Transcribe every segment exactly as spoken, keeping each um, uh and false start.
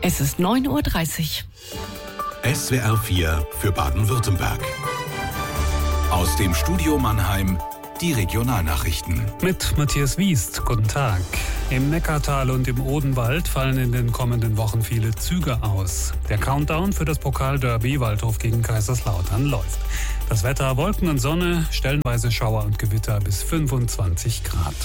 Es ist neun Uhr dreißig. S W R vier für Baden-Württemberg. Aus dem Studio Mannheim die Regionalnachrichten. Mit Matthias Wiest, guten Tag. Im Neckartal und im Odenwald fallen in den kommenden Wochen viele Züge aus. Der Countdown für das Pokalderby Waldhof gegen Kaiserslautern läuft. Das Wetter: Wolken und Sonne, stellenweise Schauer und Gewitter bis fünfundzwanzig Grad.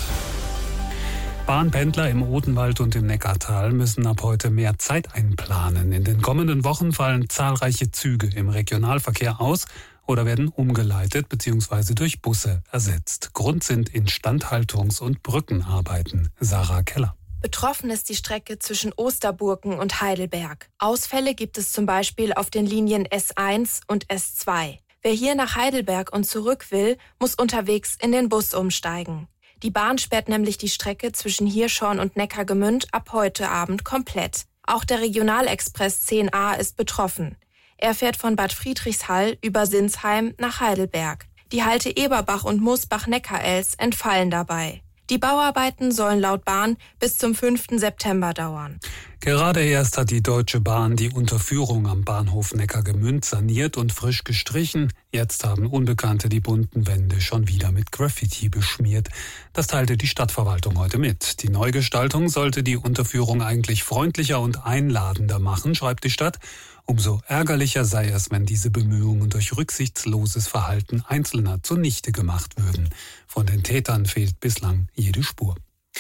Bahnpendler im Odenwald und im Neckartal müssen ab heute mehr Zeit einplanen. In den kommenden Wochen fallen zahlreiche Züge im Regionalverkehr aus oder werden umgeleitet bzw. durch Busse ersetzt. Grund sind Instandhaltungs- und Brückenarbeiten. Sarah Keller. Betroffen ist die Strecke zwischen Osterburken und Heidelberg. Ausfälle gibt es zum Beispiel auf den Linien S eins und S zwei. Wer hier nach Heidelberg und zurück will, muss unterwegs in den Bus umsteigen. Die Bahn sperrt nämlich die Strecke zwischen Hirschhorn und Neckargemünd ab heute Abend komplett. Auch der Regionalexpress zehn a ist betroffen. Er fährt von Bad Friedrichshall über Sinsheim nach Heidelberg. Die Halte Eberbach und Moosbach-Neckarels entfallen dabei. Die Bauarbeiten sollen laut Bahn bis zum fünften September dauern. Gerade erst hat die Deutsche Bahn die Unterführung am Bahnhof Neckargemünd saniert und frisch gestrichen. Jetzt haben Unbekannte die bunten Wände schon wieder mit Graffiti beschmiert. Das teilte die Stadtverwaltung heute mit. Die Neugestaltung sollte die Unterführung eigentlich freundlicher und einladender machen, schreibt die Stadt. Umso ärgerlicher sei es, wenn diese Bemühungen durch rücksichtsloses Verhalten Einzelner zunichte gemacht würden. Von den Tätern fehlt bislang jede Spur.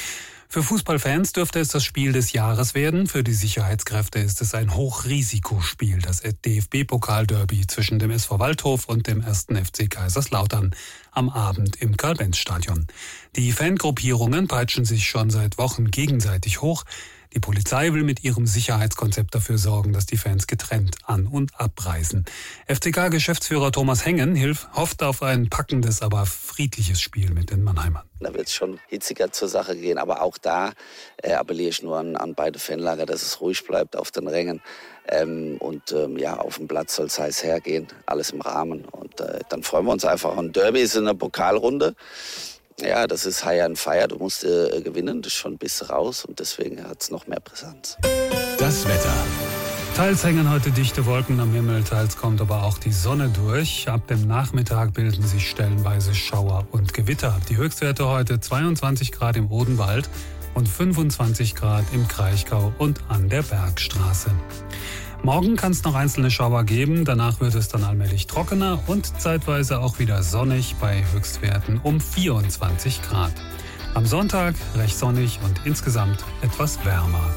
Für Fußballfans dürfte es das Spiel des Jahres werden. Für die Sicherheitskräfte ist es ein Hochrisikospiel, das D F B-Pokalderby zwischen dem S V Waldhof und dem ersten F C Kaiserslautern am Abend im Karl-Benz-Stadion. Die Fangruppierungen peitschen sich schon seit Wochen gegenseitig hoch. Die Polizei will mit ihrem Sicherheitskonzept dafür sorgen, dass die Fans getrennt an- und abreisen. F C K-Geschäftsführer Thomas Hengen hilft, hofft auf ein packendes, aber friedliches Spiel mit den Mannheimern. Da wird es schon hitziger zur Sache gehen, aber auch da äh, appelliere ich nur an, an beide Fanlager, dass es ruhig bleibt auf den Rängen. Ähm, und ähm, ja, auf dem Platz soll es heiß hergehen, alles im Rahmen. Und äh, dann freuen wir uns einfach. Ein Derby ist in der Pokalrunde. Ja, das ist High and Fire, du musst äh, gewinnen, das ist schon ein bisschen raus und deswegen hat es noch mehr Brisanz. Das Wetter. Teils hängen heute dichte Wolken am Himmel, teils kommt aber auch die Sonne durch. Ab dem Nachmittag bilden sich stellenweise Schauer und Gewitter. Die Höchstwerte heute zweiundzwanzig Grad im Odenwald und fünfundzwanzig Grad im Kraichgau und an der Bergstraße. Morgen kann es noch einzelne Schauer geben, danach wird es dann allmählich trockener und zeitweise auch wieder sonnig bei Höchstwerten um vierundzwanzig Grad. Am Sonntag recht sonnig und insgesamt etwas wärmer.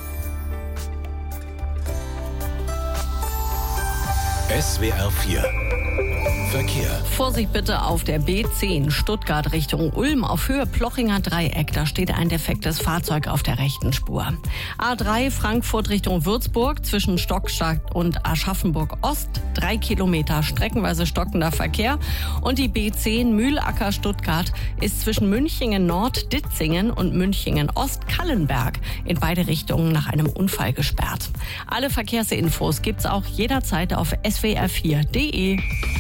S W R vier Verkehr. Vorsicht bitte auf der B zehn Stuttgart Richtung Ulm auf Höhe Plochinger Dreieck. Da steht ein defektes Fahrzeug auf der rechten Spur. A drei Frankfurt Richtung Würzburg zwischen Stockstadt und Aschaffenburg Ost. Drei Kilometer streckenweise stockender Verkehr. Und die B zehn Mühlacker Stuttgart ist zwischen Münchingen Nord Ditzingen und Münchingen Ost Kallenberg in beide Richtungen nach einem Unfall gesperrt. Alle Verkehrsinfos gibt's auch jederzeit auf S W R vier Punkt de.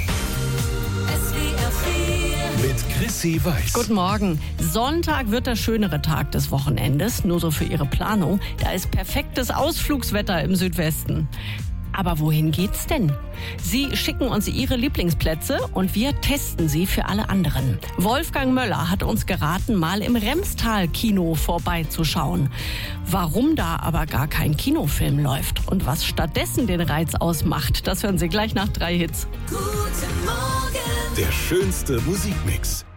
Mit Chrissy Weiß. Guten Morgen. Sonntag wird der schönere Tag des Wochenendes, nur so für Ihre Planung. Da ist perfektes Ausflugswetter im Südwesten. Aber wohin geht's denn? Sie schicken uns Ihre Lieblingsplätze und wir testen sie für alle anderen. Wolfgang Möller hat uns geraten, mal im Remstal-Kino vorbeizuschauen. Warum da aber gar kein Kinofilm läuft und was stattdessen den Reiz ausmacht, das hören Sie gleich nach drei Hits. Der schönste Musikmix.